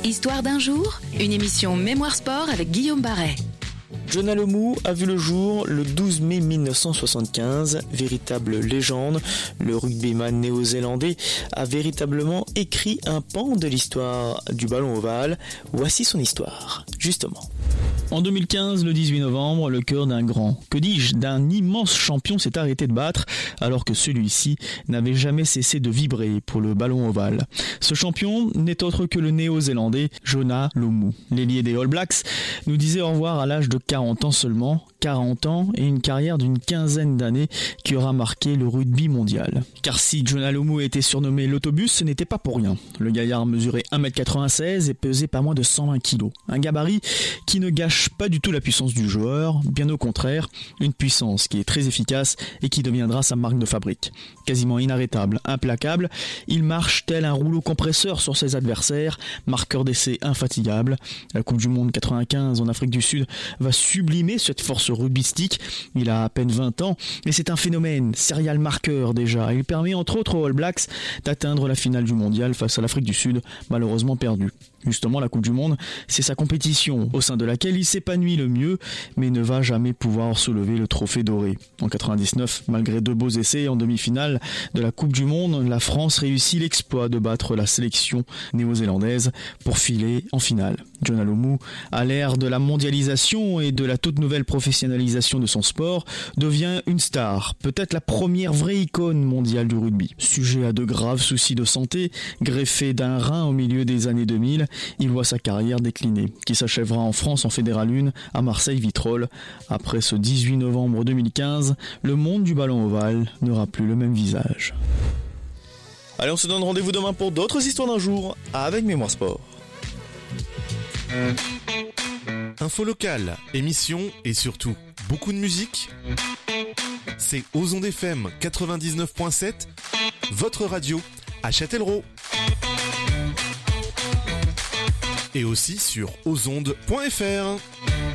Histoire d'un jour, une émission Mémoire Sport avec Guillaume Barret. Jonah Lomu a vu le jour le 12 mai 1975. Véritable légende, le rugbyman néo-zélandais a véritablement écrit un pan de l'histoire du ballon ovale. Voici son histoire, justement. En 2015, le 18 novembre, le cœur d'un grand, que dis-je, d'un immense champion s'est arrêté de battre, alors que celui-ci n'avait jamais cessé de vibrer pour le ballon ovale. Ce champion n'est autre que le néo-zélandais Jonah Lomu. L'ailier des All Blacks nous disait au revoir à l'âge de 40 ans seulement, 40 ans et une carrière d'une quinzaine d'années qui aura marqué le rugby mondial. Car si Jonah Lomu était surnommé l'autobus, ce n'était pas pour rien. Le gaillard mesurait 1m96 et pesait pas moins de 120 kg. Un gabarit qui ne gâche pas du tout la puissance du joueur, bien au contraire, une puissance qui est très efficace et qui deviendra sa marque de fabrique. Quasiment inarrêtable, implacable, il marche tel un rouleau compresseur sur ses adversaires, marqueur d'essai infatigable. La Coupe du Monde 95 en Afrique du Sud va sublimer cette force rugbystique. Il a à peine 20 ans, mais c'est un phénomène, serial marqueur déjà. Il permet entre autres aux All Blacks d'atteindre la finale du mondial face à l'Afrique du Sud, malheureusement perdue. Justement, la Coupe du Monde, c'est sa compétition au sein de laquelle il s'épanouit le mieux, mais ne va jamais pouvoir soulever le trophée doré. En 99, malgré 2 beaux essais en demi-finale de la Coupe du Monde, la France réussit l'exploit de battre la sélection néo-zélandaise pour filer en finale. Jonah Lomu, à l'ère de la mondialisation et de la toute nouvelle professionnalisation de son sport, devient une star, peut-être la première vraie icône mondiale du rugby. Sujet à de graves soucis de santé, greffé d'un rein au milieu des années 2000, il voit sa carrière décliner, qui s'achèvera en France en Fédéral 1 à Marseille-Vitrolles. Après ce 18 novembre 2015, le monde du ballon ovale n'aura plus le même visage. Allez, on se donne rendez-vous demain pour d'autres histoires d'un jour avec Mémoire Sport. Info locale, émissions et surtout beaucoup de musique. C'est Aux Ondes FM 99.7, votre radio à Châtellerault. Et aussi sur ozondes.fr.